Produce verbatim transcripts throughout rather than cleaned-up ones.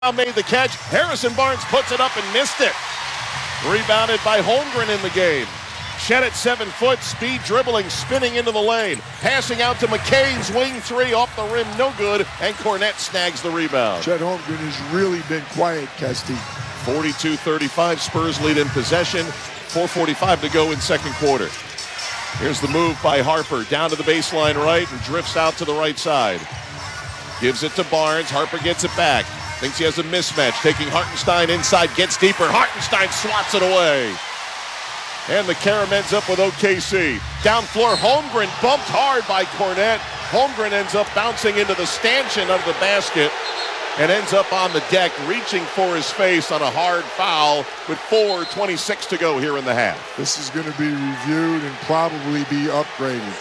Made the catch. Harrison Barnes puts it up and missed it. Rebounded by Holmgren in the game. Chet at seven foot, speed dribbling, spinning into the lane. Passing out to McKay's wing three off the rim, no good, and Kornet snags the rebound. Chet Holmgren has really been quiet, Kesty. forty-two thirty-five, Spurs lead in possession. four forty-five to go in second quarter. Here's the move by Harper, down to the baseline right and drifts out to the right side. Gives it to Barnes, Harper gets it back. Thinks he has a mismatch, taking Hartenstein inside, gets deeper. Hartenstein swats it away. And the Karam ends up with O K C. Down floor, Holmgren bumped hard by Kornet. Holmgren ends up bouncing into the stanchion of the basket and ends up on the deck, reaching for his face on a hard foul with four twenty-six to go here in the half. This is going to be reviewed and probably be upgraded.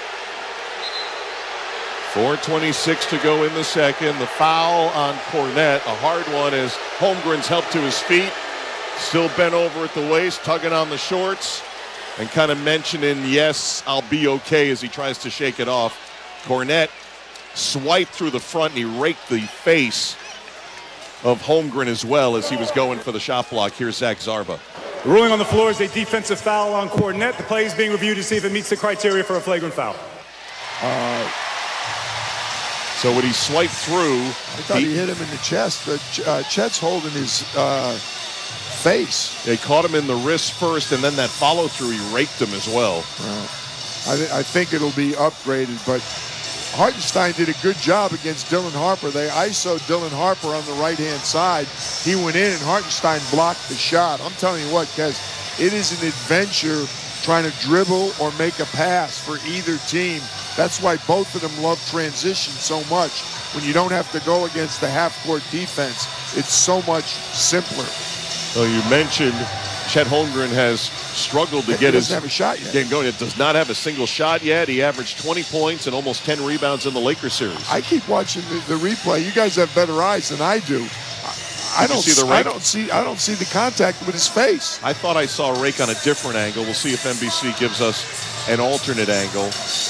four twenty-six to go in the second. The foul on Kornet, a hard one as Holmgren's helped to his feet. Still bent over at the waist, tugging on the shorts, and kind of mentioning, yes, I'll be okay as he tries to shake it off. Kornet swiped through the front and he raked the face of Holmgren as well as he was going for the shot block. Here's Zach Zarba. The ruling on the floor is a defensive foul on Kornet. The play is being reviewed to see if it meets the criteria for a flagrant foul. Uh, So when he swiped through, I thought he, he hit him in the chest, but uh, Chet's holding his uh, face. They caught him in the wrist first, and then that follow-through, he raked him as well. well I, th- I think it'll be upgraded, but Hartenstein did a good job against Dylan Harper. They I S O'd Dylan Harper on the right-hand side. He went in, and Hartenstein blocked the shot. I'm telling you what, Kes, it is an adventure trying to dribble or make a pass for either team. That's why both of them love transition so much. When you don't have to go against the half-court defense, it's so much simpler. Well, you mentioned Chet Holmgren has struggled to he get his doesn't have a shot yet. game going. It does not have a single shot yet. He averaged twenty points and almost ten rebounds in the Lakers series. I keep watching the, the replay. You guys have better eyes than I do. I, I don't see the I rake? don't see I don't see the contact with his face. I thought I saw a rake on a different angle. We'll see if N B C gives us an alternate angle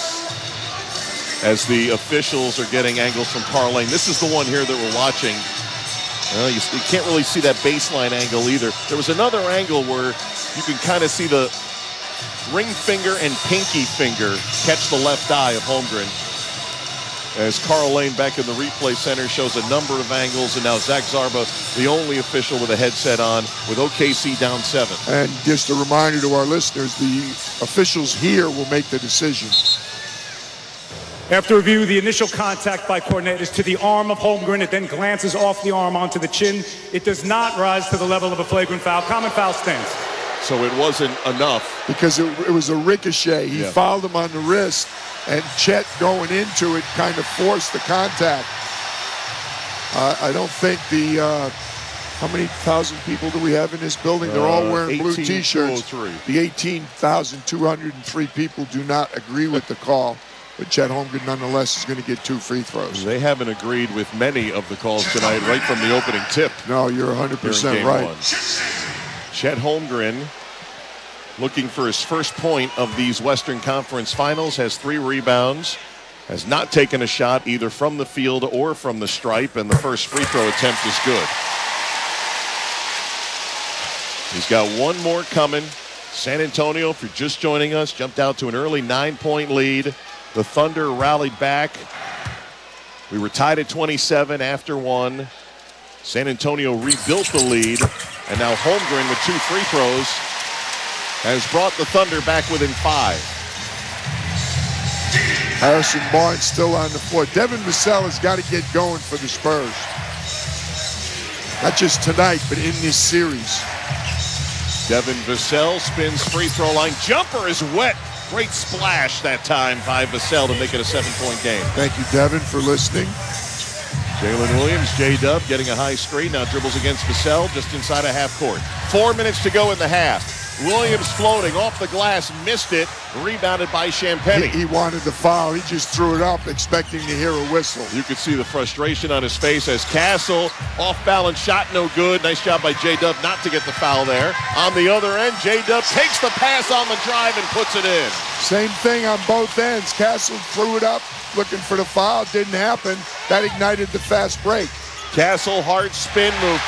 as the officials are getting angles from Carl Lane. This is the one here that we're watching. Well, you, you can't really see that baseline angle either. There was another angle where you can kind of see the ring finger and pinky finger catch the left eye of Holmgren. As Carl Lane back in the replay center shows a number of angles, and now Zach Zarba, the only official with a headset on, with O K C down seven. And just a reminder to our listeners, the officials here will make the decision. After review, the initial contact by Kornet is to the arm of Holmgren. It then glances off the arm onto the chin. It does not rise to the level of a flagrant foul. Common foul stands. So it wasn't enough. Because it, it was a ricochet. He yeah. fouled him on the wrist, and Chet going into it kind of forced the contact. Uh, I don't think the, uh, how many thousand people do we have in this building? They're all wearing blue T-shirts. The eighteen thousand two hundred three people do not agree with the call. But Chet Holmgren, nonetheless, is going to get two free throws. They haven't agreed with many of the calls tonight, right from the opening tip. No, you're one hundred percent right. One. Chet Holmgren, looking for his first point of these Western Conference Finals, has three rebounds, has not taken a shot either from the field or from the stripe, and the first free throw attempt is good. He's got one more coming. San Antonio, if you're just joining us, jumped out to an early nine-point lead. The Thunder rallied back. We were tied at twenty-seven after one. San Antonio rebuilt the lead, and now Holmgren with two free throws has brought the Thunder back within five. Harrison Barnes still on the floor. Devin Vassell has got to get going for the Spurs. Not just tonight, but in this series. Devin Vassell spins free throw line. Jumper is wet. Great splash that time by Vassell to make it a seven-point game. Thank you, Devin, for listening. Jalen Williams, J-Dub, getting a high screen. Now dribbles against Vassell just inside a half court. Four minutes to go in the half. Williams floating off the glass, missed it, rebounded by Champagnie. He, he wanted the foul. He just threw it up expecting to hear a whistle. You could see the frustration on his face as Castle, off-balance shot, no good. Nice job by J-Dub not to get the foul there. On the other end, J-Dub takes the pass on the drive and puts it in. Same thing on both ends. Castle threw it up, looking for the foul. Didn't happen. That ignited the fast break. Castle Hart spin move.